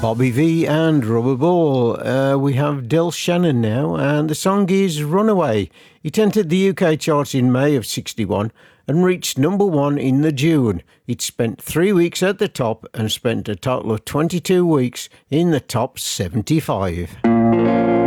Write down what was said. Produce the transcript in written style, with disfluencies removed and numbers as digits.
Bobby V and Rubber Ball. We have Del Shannon now, and the song is Runaway. It entered the UK charts in May of 61 and reached number one in the June. It spent 3 weeks at the top and spent a total of 22 weeks in the top 75.